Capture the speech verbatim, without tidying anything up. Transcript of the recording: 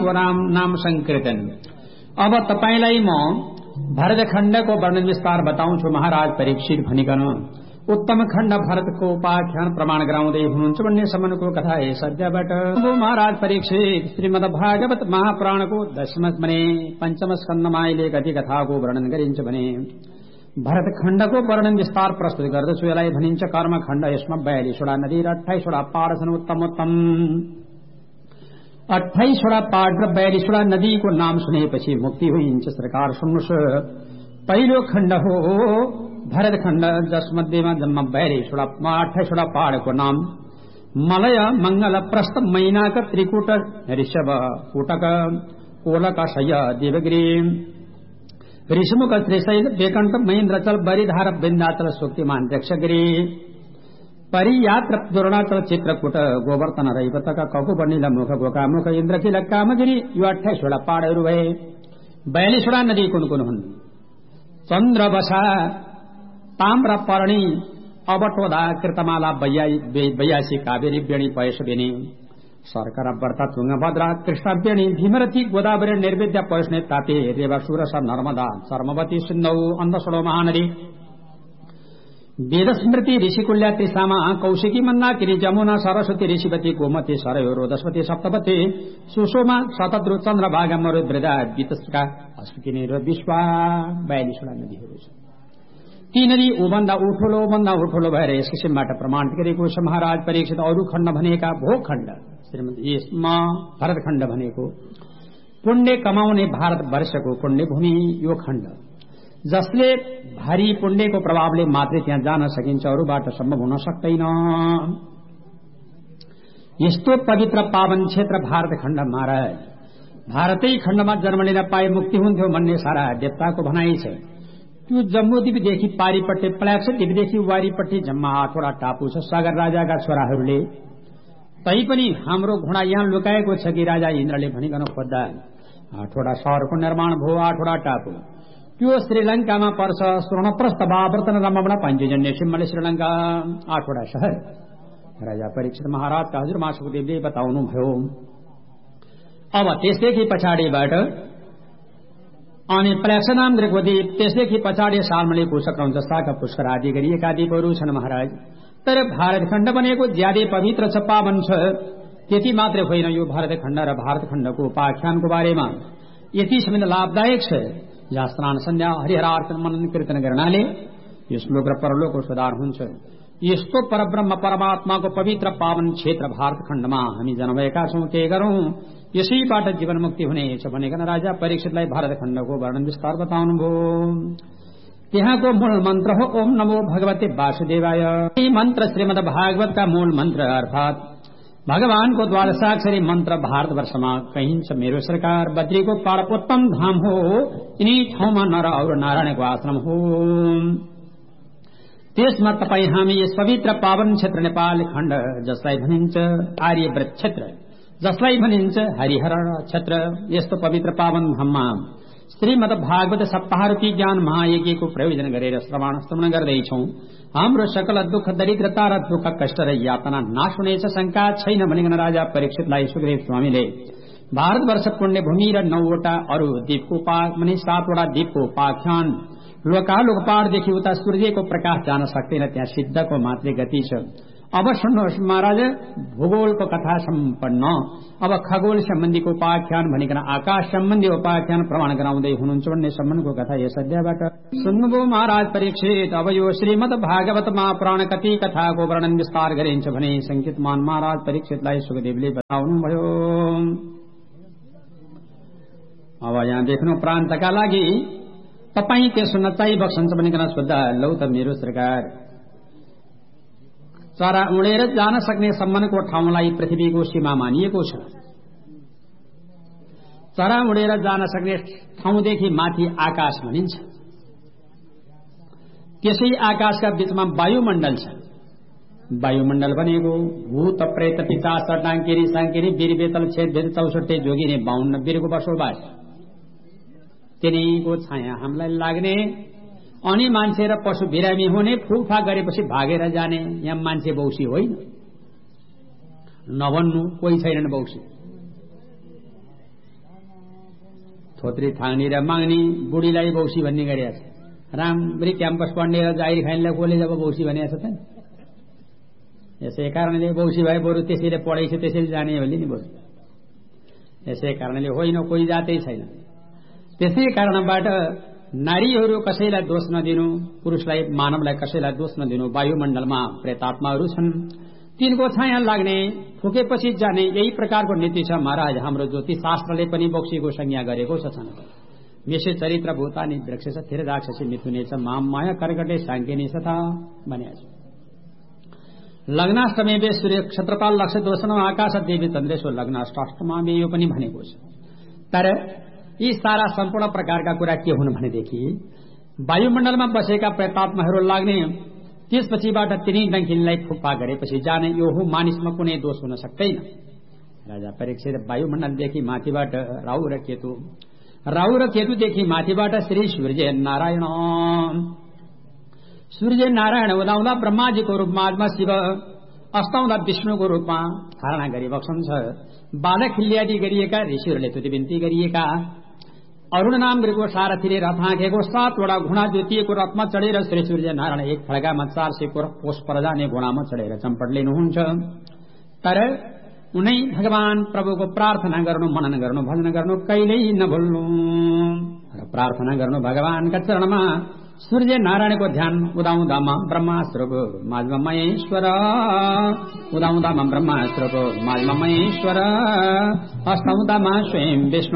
नाम नाम संकीर्तन। अब तपाईलाई म भरतखण्डको वर्णन विस्तार बताउँछु महाराज परीक्षित भनिकन। उत्तम खण्ड भरतको उपाख्यान प्रमाण गराउँदै हुनुहुन्छ भन्ने सम्मको कथा हे सद्यबाट। महाराज परीक्षित श्रीमद् भागवत महापुराणको दशम भने पञ्चम स्कन्धमा अहिले कति कथाको वर्णन गरिन्छ भने भरतखण्डको वर्णन विस्तार प्रस्तुत गर्दछु। यसलाई भनिन्छ कर्मखण्ड। यसमा बयालीसवटा नदी र अठाइसवटा पहाड छन्। उत्तम उत्तम अठाइसवटा पहाड र बयालीसवटा नदीको नाम सुनेपछि मुक्ति हुन्छ। सरकार सुन्नुहोस्। पहिलो खण्ड हो भरतखण्ड, जसमध्येमा जम्मा बयालीसवटा अठाइसवटा पहाडको नाम मलय, मंगल, प्रस्थ, मैनाक, त्रिकुट, ऋषभ, कुटक, कोलक, शय, देवगिरी, ऋषमुख, त्रिशैल, बेकंठ, महेन्द्रचल, बरिधार, बिन्दाचल, सुक्तिमान, दक्षगिरी, परियात्र, दुर्णाचल, चित्रकूट, गोवर्धन, रैवतक, ककुप, नीलमुख, गोकामुख, इन्द्रकील, कामगिरी, यो अठाइसवटा पहाडहरू भए। बयालीसवटा नदी कुन कुन हुन्? चन्द्रवसा, ताम्रपर्णी, अवटोदा, कृतमाला, बयासी, कावेरी, बेणी, पयसबेनी, सर्कर, व्रत, तुंगभद्रा, कृष्णवेणी, भीमरथी, गोदावरी, निर्वेद्य, पयस्ने, तापी, रेवा, सुरस, नर्मदा, चर्मवती, सिन्धु, अन्धसोडो, महानदी, वेदस्मृति, ऋषिकुल्या, त्रिसामा, कौशिकी, मन्दाकिनी, जमुना, सरस्वती, ऋषिवती, गोमती, सरयो, रोदस्वती, सप्तपति, सुषोमा, शतद्रु, चन्द्रभागा, मरुद्वृदा, वितस्का, अस्किनी र विश्वा। बयालीसवटा नदीहरू छन्। ती नदी उभन्दा उठोलो भन्दा उठोलो भएर यस किसिमबाट प्रमाणित गरेको छ। महाराज परीक्षित अरू खण्ड भनेका भोगखण्ड, श्रीमद् यसमा भरतखण्ड भनेको पुण्य कमाउने भारतवर्षको पुण्य भूमि यो खण्ड, जसले भारी पुण्यको प्रभावले मात्रै त्यहाँ जान सकिन्छ, अरूबाट सम्भव हुन सक्दैन। यस्तो पवित्र पावन क्षेत्र भारतखण्ड महाराज। भारतै खण्डमा जन्म लिन पाए मुक्ति हुन्थ्यो भन्ने सारा देवताको भनाइ छ। त्यो जम्बूद्वीपदेखि पारिपट्टि, प्लाक्सद्वीपदेखि वारिपट्टि जम्मा आठवटा टापु छ सागर राजाका छोराहरूले। तैपनि हाम्रो घोडा यहाँ लुकाएको छ कि राजा इन्द्रले भनिकन खोज्दा आठवटा शहरको निर्माण भयो, आठवटा टापु। त्यो श्रीलंकामा पर्छ। स्वर्णप्रस्थ, बावर्तन, रमण, पञ्चजन्य, सिम्मल, श्रीलंका, आठवटा शहर। राजा परीक्षित महाराजका हजुरमा सुखदेवले बताउनुभयो। अब त्यसदेखि पछाडिबाट अनि प्लेक्स नाम गरेको द्वीप, त्यसदेखि पछाडि सालमली, कुशक्रम जस्ताका पुष्कर आदि गरिएका द्वीपहरू छन् महाराज। तर भारतखण्ड भनेको ज्यादै पवित्र छ, पावन छ। त्यति मात्रै होइन, यो भारतखण्ड र भारतखण्डको उपाख्यानको बारेमा यति समय लाभदायक छ। जहाँ स्नान, सन्ध्या, हरिहरार्चन, मनन, कीर्तन गर्नाले यस लोक र परलोकको सुधार हुन्छ। यस्तो परब्रह्म परमात्माको पवित्र पावन क्षेत्र भारतखण्डमा हामी जन्मेका छौं। के गरौं? यसैबाट जीवन मुक्ति हुनेछ भनिकन राजा परीक्षितलाई भारतखण्डको वर्णन विस्तार बताउनुभयो। त्यहाँको मूल मन्त्र हो ओम नमो भगवते वासुदेवाय। यही मन्त्र श्रीमद् भागवतका मूल मन्त्र अर्थात भगवानको द्वादशाक्षरी मन्त्र भारतवर्षमा कहिन्छ। मेरो सरकार बद्रीको पाड उत्तम धाम हो। यिनी ठाउँमा नर और नारायणको आश्रम हो। त्यसमा तपाई हामी यस पवित्र पावन क्षेत्र नेपाल खण्ड, जसलाई भनिन्छ आर्यव्रत क्षेत्र, जसलाई भनिन्छ हरिहर क्षेत्र, यस्तो पवित्र पावन धाममा श्रीमद् भागवत सप्ताहरूपी ज्ञान महायज्ञको प्रयोजन गरेर श्रवण श्रवण गर्दैछौं। हाम्रो सकल दुःख, दरिद्रता र दुःख, कष्ट र यातना नाश हुनेछ, शंका छैन भनिकन राजा परीक्षितलाई सुग्रीव स्वामीले भारतवर्ष पुण्य भूमि र नौवटा अरू द्वीपको माने सातवटा द्वीपको उपाख्यान, लोकालोक पाहाडदेखि उता सूर्यको प्रकाश जान सक्दैन, त्यहाँ सिद्धको मात्रै गति छ। अब सुन्नुहोस् महाराज, भूगोलको कथा सम्पन्न अब खगोल सम्बन्धीको उपाख्यान भनिकन आकाश सम्बन्धी उपाख्यान प्रमाण गराउँदै हुनुहुन्छ भन्ने सम्बन्धको कथा यस अध्यायबाट सुन्नुभयो महाराज परीक्षित। अब यो श्रीमद् भागवत महापुराण कति कथाको वर्णन विस्तार गरिन्छ भने संकेतमान महाराज परीक्षितलाई सुखदेवले बताउनुभयो। अब यहाँ देख्नु प्रान्तका लागि तपाई के सुन्न चाहिँ बक्सन्छ भनिकन सोद्धा, लौ त मेरो सरकार, चरा उडेर जान सक्ने सम्मको ठाउँलाई पृथ्वीको सीमा मानिएको छ। चरा उडेर जान सक्ने ठाउँदेखि माथि आकाश भनिन्छ। त्यसै आकाशका बीचमा वायुमण्डल छ। वायुमण्डल भनेको भूत, प्रेत, पिशाच, टाङ्केरी, साङ्केरी, वीर, बेतल, छेद, भेद, चौसठी, जोगिने, बाहुन्न वीरको बसोबास। तिनीको छाया हामीलाई लाग्ने, अनि मान्छे र पशु बिरामी हुने, फुफा गरेपछि भागेर जाने। यहाँ मान्छे बौसी होइन, नभन्नु कोही छैनन् बौसी। थोत्री थाङ्नी र माग्नी बुढीलाई बौसी भन्ने गरिएको छ। राम्ररी क्याम्पस पढ्ने र जाहिर खानेलाई कसले जब बौसी भनेको छ त यसै कारणले बौसी भए बरु त्यसैले पढाइ छ त्यसैले जाने हो नि बरु। यसै कारणले होइन कोही जातै छैन। त्यसै कारणबाट नारीहरू कसैलाई दोष नदिनु, पुरुषलाई मानवलाई कसैलाई दोष नदिनु। वायुमण्डलमा प्रेतात्माहरू छन्, तिनको छाया लाग्ने, फुकेपछि जाने, यही प्रकारको नीति छ महाराज। हाम्रो ज्योतिष शास्त्रले पनि बौसीको संज्ञा गरेको छ। मेषे चरित्र भूतानि वृक्ष थिर राक्षसी मिथुने छ माम माया कर्कटे साङ्केनी सथा भनेको छ। लग्नाष्टमी बे सूर्य क्षत्रपाल लक्ष दोषण आकाश देवी चन्द्रेश्वर लग्नाष्टमा बे यो पनि भनेको छ। तर यी सारा सम्पूर्ण प्रकारका कुरा के हुन् भनेदेखि वायुमण्डलमा बसेका प्रेतात्माहरू लाग्ने, त्यसपछिबाट तिनी डङ्किनलाई फुप्पा गरेपछि जाने, यो हो मानिसमा कुनै दोष हुन सक्दैन। राजा परीक्षित वायुमण्डलदेखि माथिबाट राहु र केतु, राहु र केतुदेखि माथिबाट श्री सूर्य नारायण, सूर्य नारायण उदाउँदा ब्रह्माजीको रूपमा आत्मा शिव, अस्ताउँदा विष्णुको रूपमा धारणा गरिबक्सन्छ। बाधा खिल्यादी गरिएका ऋषिहरूले तुति बिन्ती गरिएका अरुण नाम मृगको सारथीले रथ हाँकेको सातवटा घुँडा जोतिएको रथमा चढेर श्री सूर्य नारायण एक फड्कामा चार सय कोष पर जाने घुँडामा चढेर चम्पट लिनुहुन्छ। तर उनै भगवान प्रभुको प्रार्थना गर्नु, मनन गर्नु, भजन गर्नु कहिल्यै नभुल्नु र प्रार्थना गर्नु भगवानका चरणमा। सूर्य नारायणको ध्यान उदाउँदामा ब्रह्मास्त्रको माझमा महेश्वर, उदाउँदामा ब्रह्मास्त्रको माझमा महेश्वर, अस्ताउँदामा स्वयं विष्णु